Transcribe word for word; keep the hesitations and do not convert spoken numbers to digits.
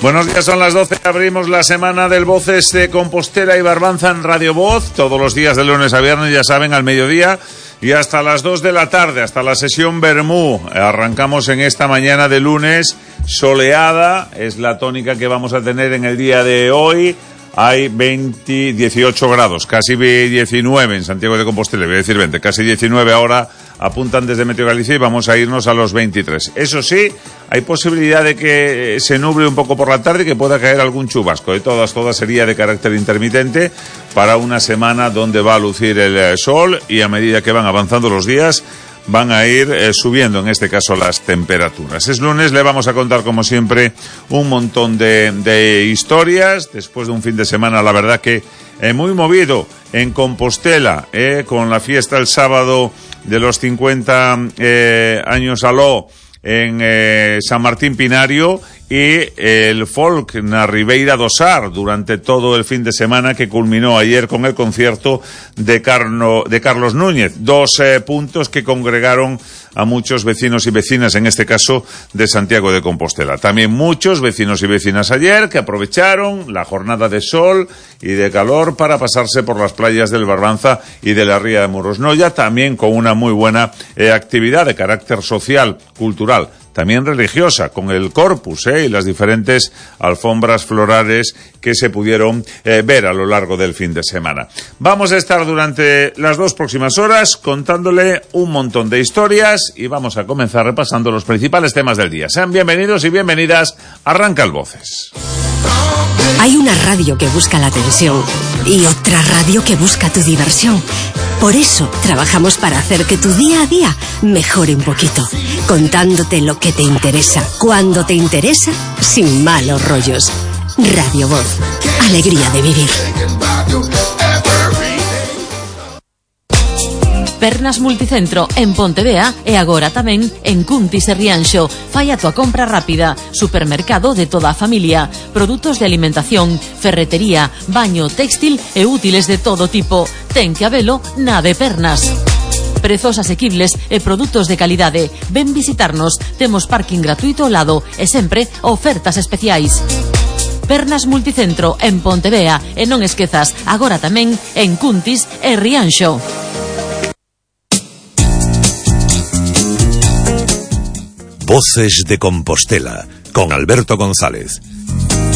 Buenos días, son las doce, abrimos la semana del Voces de Compostela y Barbanza en Radio Voz, todos los días de lunes a viernes, ya saben, al mediodía y hasta las dos de la tarde, hasta la sesión Bermú. Arrancamos en esta mañana de lunes, soleada, es la tónica que vamos a tener en el día de hoy. Hay veinte, dieciocho grados, casi diecinueve en Santiago de Compostela, voy a decir veinte, casi diecinueve ahora apuntan desde Meteo Galicia y vamos a irnos a los veintitrés. Eso sí, hay posibilidad de que se nuble un poco por la tarde y que pueda caer algún chubasco. De todas, todas sería de carácter intermitente para una semana donde va a lucir el sol y a medida que van avanzando los días van a ir eh, subiendo, en este caso, las temperaturas. Es lunes, le vamos a contar, como siempre, un montón de, de historias, después de un fin de semana, la verdad que eh, muy movido en Compostela, eh, con la fiesta el sábado de los cincuenta eh, años aló en eh, San Martín Pinario, y el folk na Ribeira do Sar durante todo el fin de semana, que culminó ayer con el concierto de, Carno, de Carlos Núñez. Dos eh, puntos que congregaron a muchos vecinos y vecinas, en este caso de Santiago de Compostela. También muchos vecinos y vecinas ayer que aprovecharon la jornada de sol y de calor para pasarse por las playas del Barbanza y de la Ría de Morosnoya, también con una muy buena eh, actividad de carácter social, cultural, también religiosa, con el Corpus eh, y las diferentes alfombras florales que se pudieron eh, ver a lo largo del fin de semana. Vamos a estar durante las dos próximas horas contándole un montón de historias y vamos a comenzar repasando los principales temas del día. Sean bienvenidos y bienvenidas. Arranca el Voces. Hay una radio que busca la atención y otra radio que busca tu diversión. Por eso trabajamos para hacer que tu día a día mejore un poquito, contándote lo que te interesa, cuando te interesa, sin malos rollos. Radio Voz, alegría de vivir. Pernas Multicentro en Pontevea e agora tamén en Cuntis e Rianxo. Fai a tua compra rápida. Supermercado de toda a familia. Produtos de alimentación, ferretería, baño, textil e útiles de todo tipo. Ten que habelo na de Pernas. Prezos asequibles e produtos de calidade. Ven visitarnos. Temos parking gratuito ao lado e sempre ofertas especiais. Pernas Multicentro en Pontevea e non esquezas, agora tamén en Cuntis e Rianxo. Voces de Compostela, con Alberto González.